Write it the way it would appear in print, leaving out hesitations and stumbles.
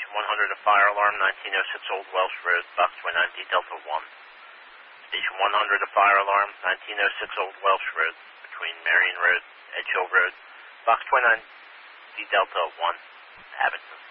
Station 100, a fire alarm, 1906 Old Welsh Road, Box 29, D Delta 1. Station 100, a fire alarm, 1906 Old Welsh Road, between Marion Road, Edge Hill Road, Box 29, D Delta 1, Abington.